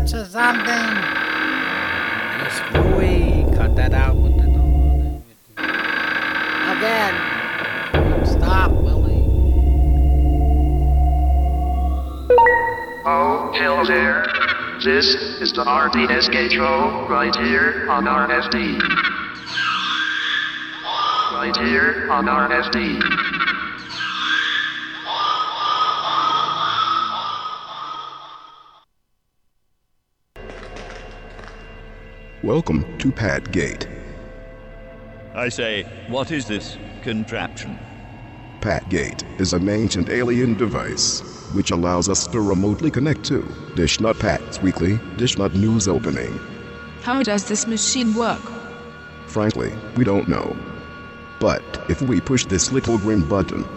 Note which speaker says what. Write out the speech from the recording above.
Speaker 1: search or something? It's Louis. Cut that out with the no. Again. Stop, Willie.
Speaker 2: Oh, hello there. This is the RDSK show right here on RFD. Right here on RFD.
Speaker 3: Welcome to Patgate.
Speaker 4: I say, what is this contraption?
Speaker 3: Patgate is an ancient alien device which allows us to remotely connect to Dishnut Pat's weekly Dishnut news opening.
Speaker 5: How does this machine work?
Speaker 3: Frankly, we don't know. But if we push this little green button,